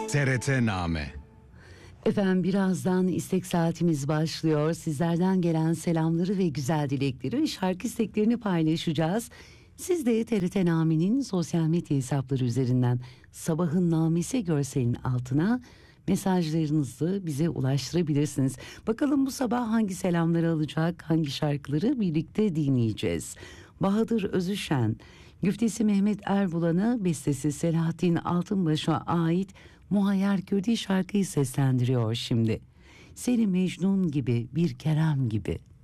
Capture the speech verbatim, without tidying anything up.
T R T Name. Efendim birazdan istek saatimiz başlıyor. Sizlerden gelen selamları ve güzel dilekleri, şarkı isteklerini paylaşacağız. Siz de T R T Name'nin sosyal medya hesapları üzerinden Sabahın Namesi görselinin altına mesajlarınızı bize ulaştırabilirsiniz. Bakalım bu sabah hangi selamları alacak, hangi şarkıları birlikte dinleyeceğiz. Bahadır Özüşen, güftesi Mehmet Erbulan'a, bestesi Selahattin Altınbaş'a ait Muhayyer Kürdi şarkıyı seslendiriyor şimdi. Seni Mecnun gibi, bir Kerem gibi.